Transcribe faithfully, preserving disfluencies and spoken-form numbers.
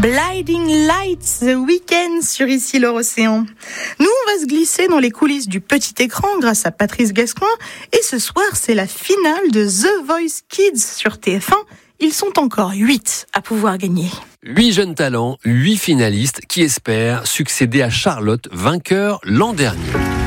Blinding Lights, The Weeknd sur Ici l'Océan. Nous, on va se glisser dans les coulisses du petit écran grâce à Patrice Gascoin. Et ce soir, c'est la finale de The Voice Kids sur T F un. Ils sont encore huit à pouvoir gagner. Huit jeunes talents, huit finalistes qui espèrent succéder à Charlotte, vainqueur l'an dernier.